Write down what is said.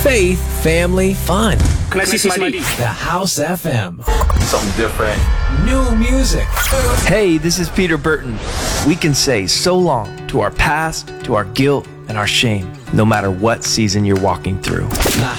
faith, family, fun. Nagsisisi. The House FM. Something different. New music. Hey, this is Peter Burton. We can say so long to our past, to our guilt, and our shame, no matter what season you're walking through.